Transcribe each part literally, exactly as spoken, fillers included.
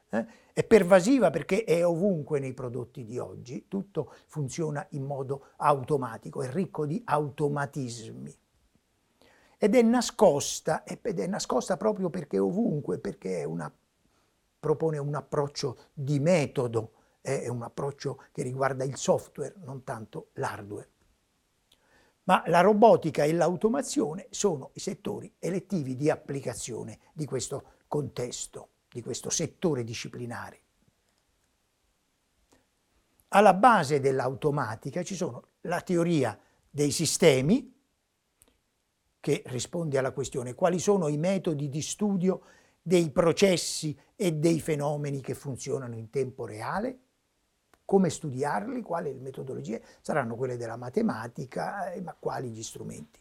eh? È pervasiva perché è ovunque nei prodotti di oggi, tutto funziona in modo automatico, è ricco di automatismi. Ed è nascosta, ed è nascosta proprio perché è ovunque, perché è una, propone un approccio di metodo, è un approccio che riguarda il software, non tanto l'hardware. Ma la robotica e l'automazione sono i settori elettivi di applicazione di questo contesto, di questo settore disciplinare. Alla base dell'automatica ci sono la teoria dei sistemi, che risponde alla questione quali sono i metodi di studio dei processi e dei fenomeni che funzionano in tempo reale, come studiarli, quali le metodologie, saranno quelle della matematica, ma quali gli strumenti.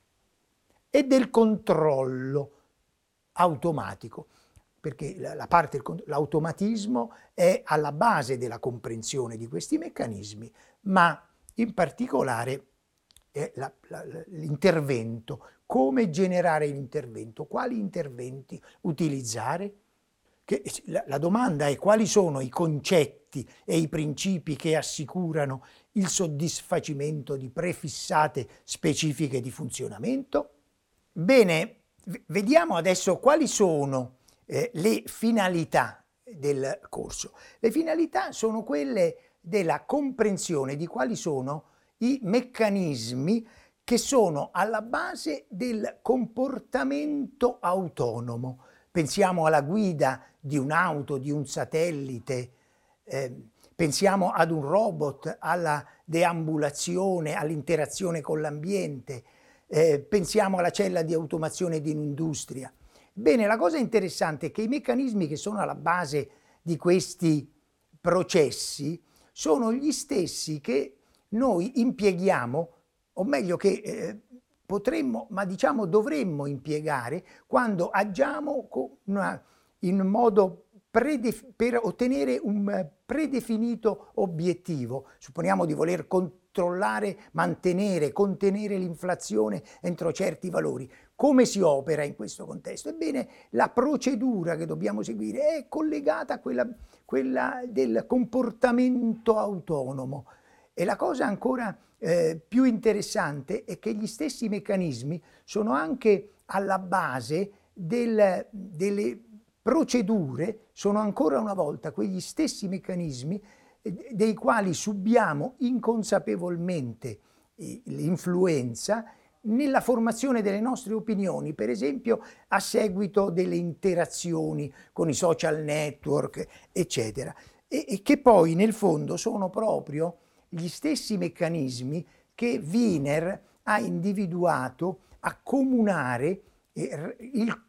E del controllo automatico, perché la parte, l'automatismo è alla base della comprensione di questi meccanismi, ma in particolare è la, la, l'intervento, come generare l'intervento, quali interventi utilizzare. Che la, la domanda è quali sono i concetti e i principi che assicurano il soddisfacimento di prefissate specifiche di funzionamento? Bene, vediamo adesso quali sono eh, le finalità del corso. Le finalità sono quelle della comprensione di quali sono i meccanismi che sono alla base del comportamento autonomo. Pensiamo alla guida di un'auto, di un satellite, eh, pensiamo ad un robot, alla deambulazione, all'interazione con l'ambiente, eh, pensiamo alla cella di automazione di un'industria. Bene, la cosa interessante è che i meccanismi che sono alla base di questi processi sono gli stessi che noi impieghiamo, o meglio che eh, potremmo, ma diciamo dovremmo impiegare quando agiamo con una, in modo per ottenere un predefinito obiettivo. Supponiamo di voler controllare, mantenere, contenere l'inflazione entro certi valori. Come si opera in questo contesto? Ebbene, la procedura che dobbiamo seguire è collegata a quella, quella del comportamento autonomo. E la cosa ancora eh, più interessante è che gli stessi meccanismi sono anche alla base del, delle procedure, sono ancora una volta quegli stessi meccanismi eh, dei quali subiamo inconsapevolmente eh, l'influenza nella formazione delle nostre opinioni, per esempio a seguito delle interazioni con i social network, eccetera, e, e che poi nel fondo sono proprio gli stessi meccanismi che Wiener ha individuato a comunare, eh, il,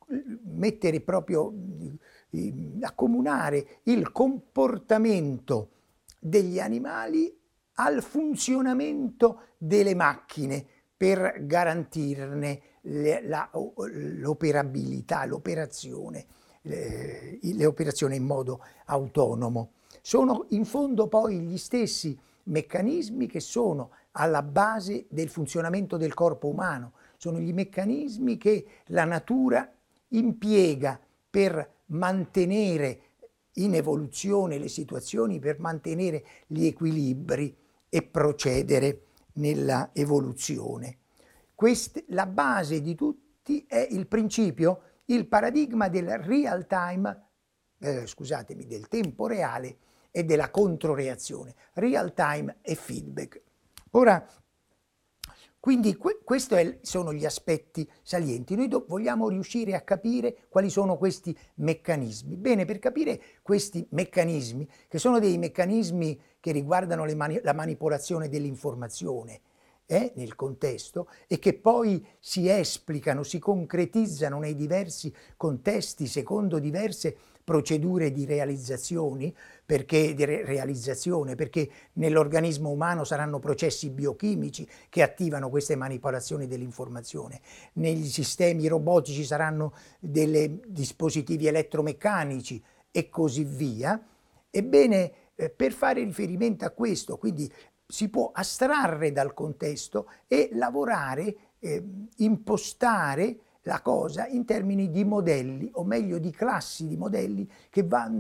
mettere proprio, eh, a comunare il comportamento degli animali al funzionamento delle macchine per garantirne le, la, l'operabilità, l'operazione, le, le operazioni in modo autonomo. Sono in fondo poi gli stessi meccanismi che sono alla base del funzionamento del corpo umano, sono gli meccanismi che la natura impiega per mantenere in evoluzione le situazioni, per mantenere gli equilibri e procedere nella evoluzione. Quest, la base di tutti è il principio, il paradigma del real time, eh, scusatemi, del tempo reale e della controreazione, real time e feedback. Ora, quindi que- questi sono gli aspetti salienti. Noi do- vogliamo riuscire a capire quali sono questi meccanismi. Bene, per capire questi meccanismi, che sono dei meccanismi che riguardano le mani- la manipolazione dell'informazione eh, nel contesto e che poi si esplicano, si concretizzano nei diversi contesti secondo diverse procedure di realizzazioni, perché, di re- realizzazione, perché nell'organismo umano saranno processi biochimici che attivano queste manipolazioni dell'informazione, negli sistemi robotici saranno dei dispositivi elettromeccanici e così via. Ebbene, eh, per fare riferimento a questo, quindi si può astrarre dal contesto e lavorare, eh, impostare la cosa in termini di modelli, o meglio di classi di modelli che vanno